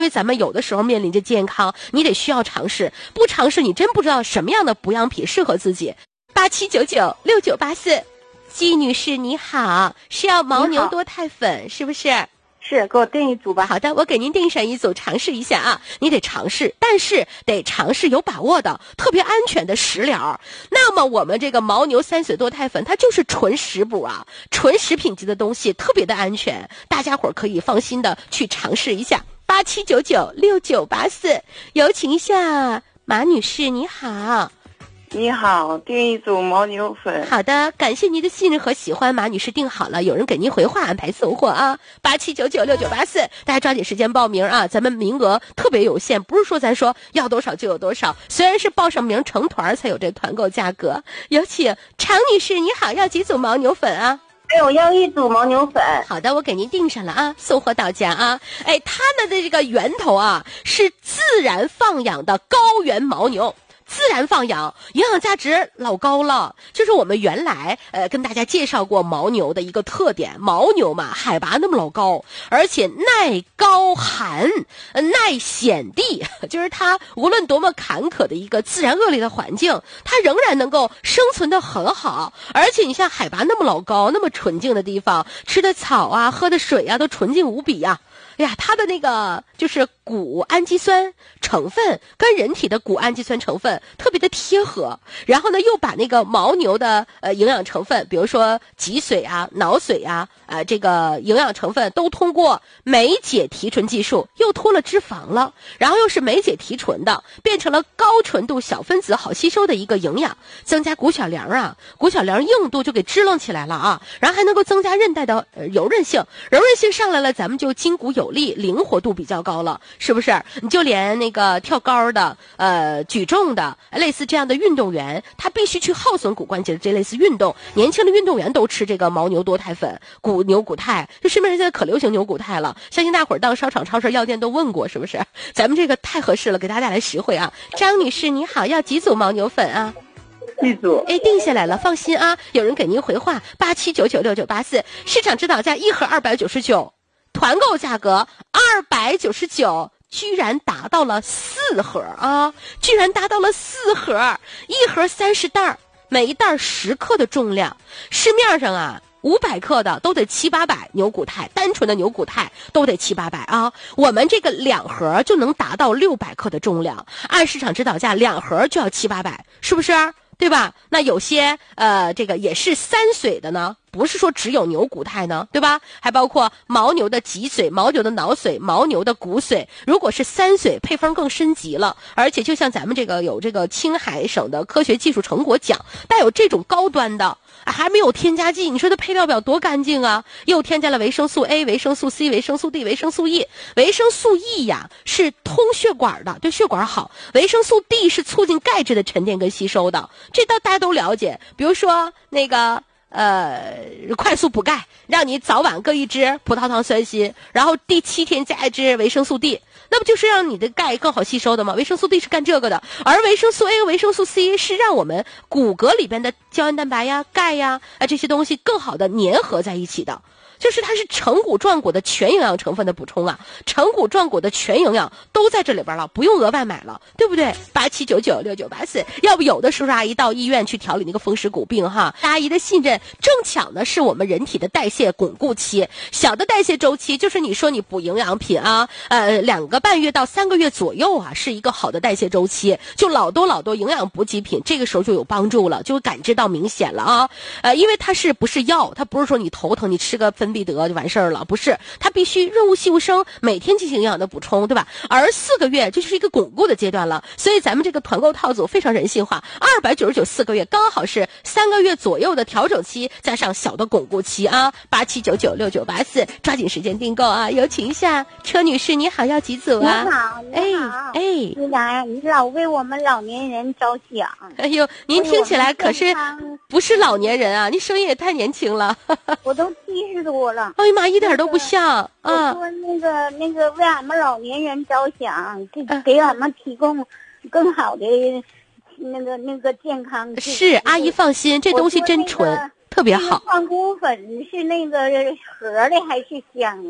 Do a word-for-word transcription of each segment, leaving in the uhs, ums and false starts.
因为咱们有的时候面临着健康，你得需要尝试，不尝试你真不知道什么样的补养品适合自己。八七九九六九八四，季女士你好，是要牦牛多肽粉是不是？ 是，给我订一组吧。 好的，我给您订上一组，尝试一下啊。你得尝试，但是得尝试有把握的、特别安全的食疗。那么我们这个牦牛三水多肽粉，它就是纯食补啊，纯食品级的东西，特别的安全，大家伙儿可以放心的去尝试一下。八七九九六九八四，有请一下马女士，你好。 你好，订一组牦牛粉。 好的，感谢您的信任和喜欢，马女士订好了，有人给您回话安排送货啊。八七九九六九八四，大家抓紧时间报名啊，咱们名额特别有限，不是说咱说要多少就有多少，虽然是报上名成团才有这团购价格。有请常女士，你好，要几组牦牛粉啊？ 哎，我要一组牦牛粉。 好的，我给您订上了啊，送货到家啊。哎，它的这个源头啊是自然放养的高原牦牛。自然放养，营养价值老高了。就是我们原来呃跟大家介绍过牦牛的一个特点，牦牛嘛海拔那么老高，而且耐高寒、呃、耐险地，就是它无论多么坎坷的一个自然恶劣的环境，它仍然能够生存得很好。而且你像海拔那么老高、那么纯净的地方，吃的草啊、喝的水啊都纯净无比呀、啊。哎呀，它的那个就是谷氨基酸成分跟人体的谷氨基酸成分特别的贴合，然后呢又把那个牦牛的呃营养成分，比如说脊髓啊、脑髓啊，呃这个营养成分都通过酶解提纯技术又脱了脂肪了，然后又是酶解提纯的，变成了高纯度小分子好吸收的一个营养，增加骨小梁啊，骨小梁硬度就给支棱起来了啊，然后还能够增加韧带的、呃、柔韧性，柔韧性上来了，咱们就筋骨有力，灵活度比较高了，是不是？你就连那个跳高的、呃举重的，类似这样的运动员，他必须去耗损骨关节的这类似运动，年轻的运动员都吃这个牦牛多肽粉、骨牛骨肽，这市面上现在可流行牛骨肽了，相信大伙儿到商场、超市、药店都问过，是不是？咱们这个太合适了，给大家带来实惠啊！张女士你好，要几组牦牛粉啊？ 一组。 哎，定下来了，放心啊，有人给您回话，八七九九六九八四，市场指导价一盒二百九十九。团购价格二百九十九，居然达到了四盒啊！居然达到了四盒，一盒三十袋，每一袋十克的重量。市面上啊，五百克的都得七八百，牛骨肽单纯的牛骨肽都得七八百啊。我们这个两盒就能达到六百克的重量，按市场指导价两盒就要七八百，是不是？对吧？那有些呃，这个也是三水的呢。不是说只有牛骨肽呢，对吧？还包括牦牛的脊髓、牦牛的脑髓、牦牛的骨髓。如果是三髓，配方更升级了。而且就像咱们这个有这个青海省的科学技术成果奖，带有这种高端的，还没有添加剂，你说它配料表多干净啊！又添加了维生素 A、维生素 C、维生素 D、维生素 E。维生素 E 呀是通血管的，对血管好；维生素 D 是促进钙质的沉淀跟吸收的，这到大家都了解。比如说那个。呃，快速补钙，让你早晚各一支葡萄糖酸锌，然后第七天加一支维生素 D， 那不就是让你的钙更好吸收的吗？维生素 D 是干这个的，而维生素 A、维生素 C 是让我们骨骼里边的胶原蛋白呀、钙呀啊这些东西更好的粘合在一起的。就是它是成骨壮骨的全营养成分的补充啊，成骨壮骨的全营养都在这里边了，不用额外买了，对不对？八七九九六九八四，要不有的叔叔阿姨到医院去调理那个风湿骨病哈，阿姨的信任正巧呢是我们人体的代谢巩固期，小的代谢周期就是你说你补营养品啊，呃两个半月到三个月左右啊，是一个好的代谢周期，就老多老多营养补给品，这个时候就有帮助了，就会感知到明显了啊，呃因为它是不是药，它不是说你头疼你吃个分必得就完事儿了，不是，它必须润物细无声，每天进行营养的补充，对吧？而四个月这就是一个巩固的阶段了，所以咱们这个团购套组非常人性化，二百九十九四个月，刚好是三个月左右的调整期，加上小的巩固期啊。八七九九六九八四，抓紧时间订购啊！有请一下车女士，你好，要几组啊？ 你好，你好，哎，哎你俩你老为我们老年人着想。 哎呦，您听起来可是不是老年人啊，您声音也太年轻了。 我都七十多了。 哎呀妈，一点都不像啊！我说那个那个为俺们老年人着想，给给俺们提供更好的那个那个健康。 是阿姨放心，这东西真纯，那个、特别好。 胖骨粉是那个盒的还是香的？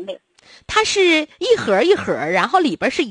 它是一盒一盒，然后里边是